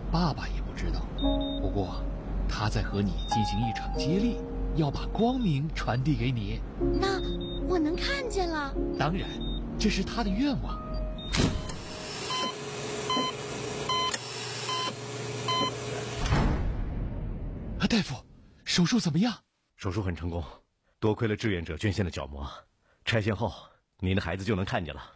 爸爸也不知道。不过他在和你进行一场接力，要把光明传递给你。 那我能看见了？ 当然，这是他的愿望。大夫，手术怎么样？ 手术很成功，多亏了志愿者捐献的角膜，拆线后您的孩子就能看见了。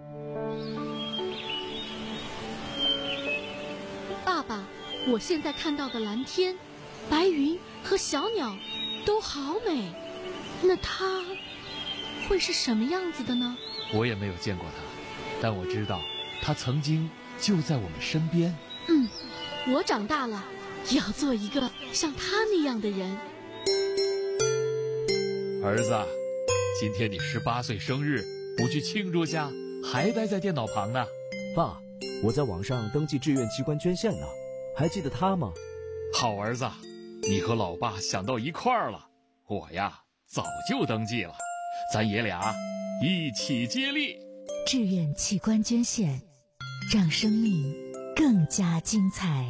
爸爸，我现在看到的蓝天、白云和小鸟都好美，那它会是什么样子的呢？ 我也没有见过它，但我知道它曾经就在我们身边。 我长大了也要做一个像他那样的人。 儿子，今天你18岁生日，不去庆祝下，还待在电脑旁呢。 爸，我在网上登记志愿器官捐献呢，还记得他吗？ 好儿子，你和老爸想到一块儿了。我呀，早就登记了，咱爷俩一起接力。 志愿器官捐献，让生命更加精彩。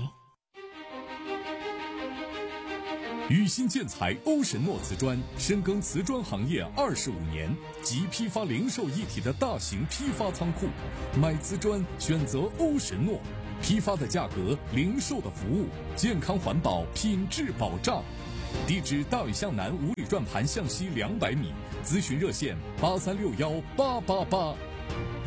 宇新建材欧神诺瓷砖深耕瓷砖行业25年，集批发零售一体的大型批发仓库，买瓷砖选择欧神诺，批发的价格，零售的服务，健康环保，品质保障。地址：大屿向南五里转盘向西200米，咨询热线83618888。